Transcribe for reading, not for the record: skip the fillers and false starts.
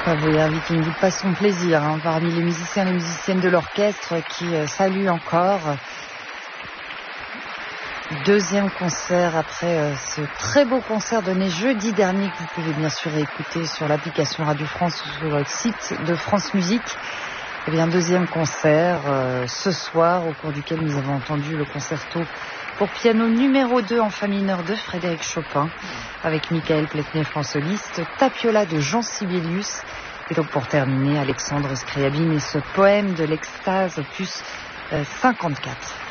Pavoyarvi qui ne dit pas son plaisir parmi les musiciens et les musiciennes de l'orchestre qui saluent encore. Deuxième concert après ce très beau concert donné jeudi dernier que vous pouvez bien sûr écouter sur l'application Radio France ou sur le site de France Musique. Eh bien, deuxième concert ce soir au cours duquel nous avons entendu le concerto pour piano numéro 2 en fa mineur de Frédéric Chopin avec Michael Pletnev en soliste, Tapiola de Jean Sibelius et donc pour terminer Alexandre Scriabine et ce poème de l'extase opus 54.